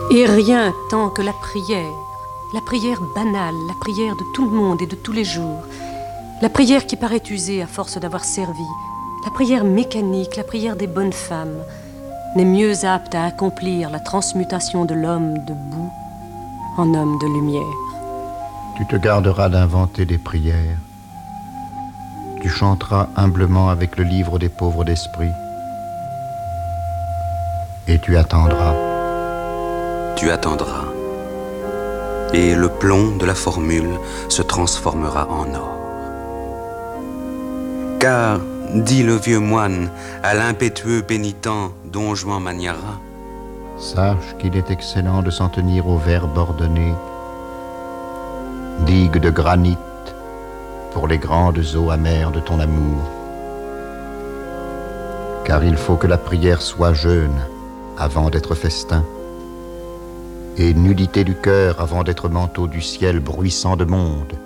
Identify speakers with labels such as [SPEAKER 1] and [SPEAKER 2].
[SPEAKER 1] Et rien tant que la prière banale, la prière de tout le monde et de tous les jours, la prière qui paraît usée à force d'avoir servi, la prière mécanique, la prière des bonnes femmes, n'est mieux apte à accomplir la transmutation de l'homme de boue en homme de lumière.
[SPEAKER 2] Tu te garderas d'inventer des prières. Tu chanteras humblement avec le livre des pauvres d'esprit. Et tu attendras.
[SPEAKER 3] Tu attendras. Et le plomb de la formule se transformera en or. Car, dit le vieux moine à l'impétueux pénitent Don Juan Maniara,
[SPEAKER 2] sache qu'il est excellent de s'en tenir au verbe ordonné, digue de granit pour les grandes eaux amères de ton amour. Car il faut que la prière soit jeûne avant d'être festin, et nudité du cœur avant d'être manteau du ciel bruissant de monde,